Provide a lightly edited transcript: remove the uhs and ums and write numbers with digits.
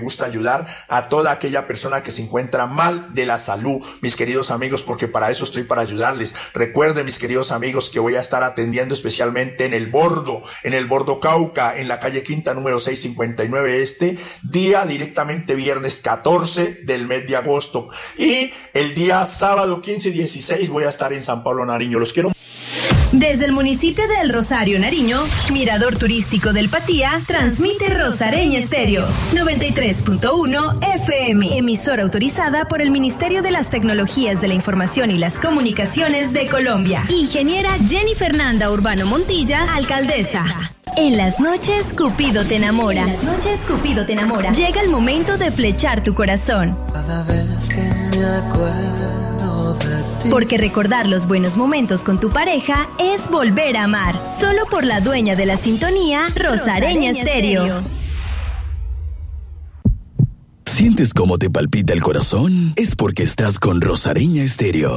gusta ayudar a toda aquella persona que se encuentra mal de la salud, mis queridos amigos, porque para eso estoy, para ayudarles. Recuerden, mis queridos amigos, que voy a estar atendiendo especialmente en el Bordo Cauca, en la calle Quinta, número 659 día directamente viernes 14 del mes de agosto. Y el día sábado 15 y 16 voy a estar en San Pablo, Nariño. Los quiero. Desde el municipio de El Rosario, Nariño, Mirador Turístico del Patía, transmite Rosareña Estéreo, 93.1 FM, emisora autorizada por el Ministerio de las Tecnologías de la Información y las Comunicaciones de Colombia. Ingeniera Jenny Fernanda Urbano Montilla, alcaldesa. En las noches, Cupido te enamora. Llega el momento de flechar tu corazón. Cada vez que me acuerdo de ti. Porque recordar los buenos momentos con tu pareja es volver a amar. Solo por la dueña de la sintonía, Rosareña Estéreo. ¿Sientes cómo te palpita el corazón? Es porque estás con Rosareña Estéreo.